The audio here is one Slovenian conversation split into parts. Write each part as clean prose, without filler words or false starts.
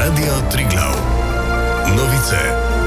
Radio Triglav. Novice.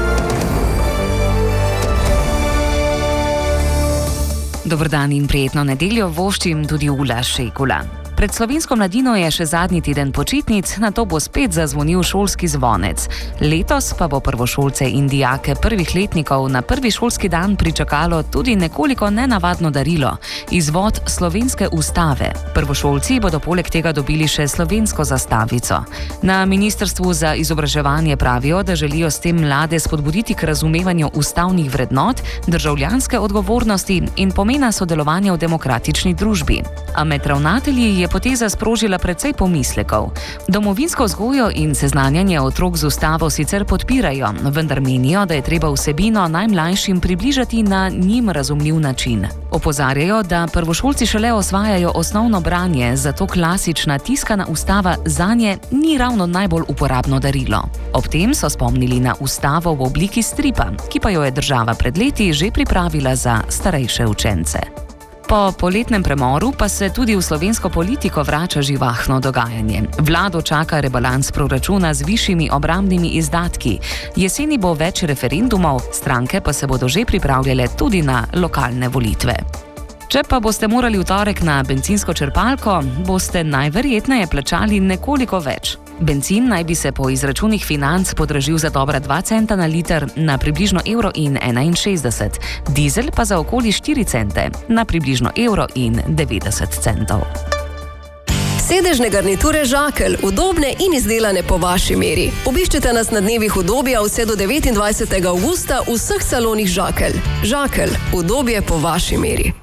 Dober dan in prijetno nedeljo voščim tudi Ula Šekula. Pred slovensko mladino je še zadnji teden počitnic, nato bo spet zazvonil šolski zvonec. Letos pa bo prvošolce in dijake prvih letnikov na prvi šolski dan pričakalo tudi nekoliko nenavadno darilo – izvod slovenske ustave. Prvošolci bodo poleg tega dobili še slovensko zastavico. Na Ministrstvu za izobraževanje pravijo, da želijo s tem mlade spodbuditi k razumevanju ustavnih vrednot, državljanske odgovornosti in pomena sodelovanja v demokratični družbi. A med ravnatelji je poteza sprožila precej pomislekov. Domovinsko vzgojo in seznanjanje otrok z ustavo sicer podpirajo, vendar menijo, da je treba vsebino najmlajšim približati na njim razumljiv način. Opozarjajo, da prvošolci šele osvajajo osnovno branje, zato klasična tiskana ustava zanje ni ravno najbolj uporabno darilo. Ob tem so spomnili na ustavo v obliki stripa, ki pa jo je država pred leti že pripravila za starejše učence. Po poletnem premoru pa se tudi v slovensko politiko vrača živahno dogajanje. Vlado čaka rebalans proračuna z višjimi obrambnimi izdatki. Jeseni bo več referendumov, stranke pa se bodo že pripravljale tudi na lokalne volitve. Če pa boste morali v torek na bencinsko črpalko, boste najverjetneje plačali nekoliko več. Bencin naj bi se po izračunih Financ podražil za dobra 2 centa na liter na približno 1,61 €, dizel pa za okoli 4 cente na približno 1,90 €. Sedežne garniture Žakelj, udobne in izdelane po vaši meri. Obiščite nas na dnevih udobja vse do 29. avgusta v vseh salonih Žakelj. Žakelj, udobje po vaši meri.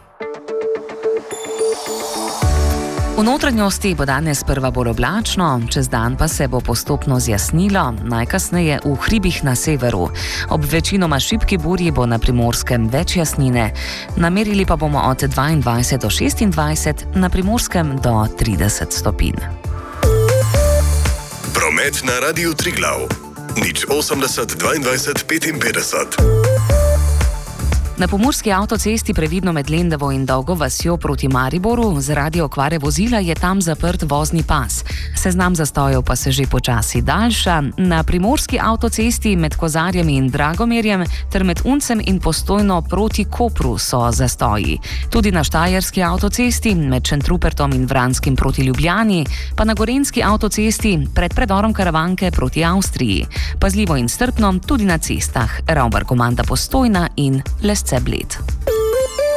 V notranjosti bo danes sprva bolj oblačno, čez dan pa se bo postopno zjasnilo, najkasneje v hribih na severu. Ob večinoma šibki burji bo na Primorskem več jasnine, namerili pa bomo od 22 do 26, na Primorskem do 30 stopinj. Promet na Radiu Triglav. 080 22 55. Na pomurski avtocesti previdno med Lendavo in Dolgo vasjo proti Mariboru zaradi okvare vozila je tam zaprt vozni pas. Seznam zastojev pa se že počasi daljša. Na primorski avtocesti med Kozarjem in Dragomerjem ter med Uncem in Postojno proti Kopru so zastoji. Tudi na štajerski avtocesti med Šentrupertom in Vranskim proti Ljubljani, pa na gorenjski avtocesti pred predorom Karavanke proti Avstriji. Pazljivo in strpno tudi na cestah Ravbar Komanda Postojna in Lesce Bled.